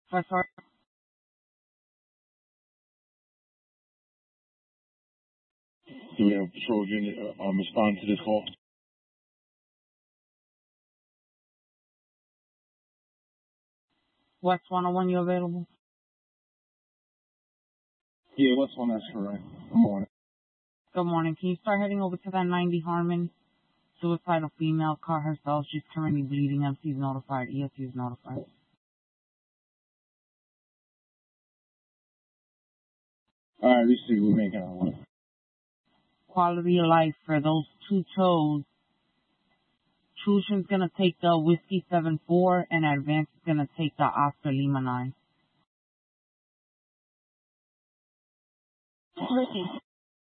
Sorry. Do we have a patrol unit respond to this call? West 101, you available? Yeah, West 1, that's correct. Good morning. Good morning. Can you start heading over to that 90 Harmon? Suicidal female, caught herself. She's currently bleeding. MC is notified. ESU is notified. Alright, we see. We're making our way. Quality of life for those two toes. Trushin's gonna take the Whiskey 7-4 and Advance is gonna take the Oscar Lima 9. Ricky.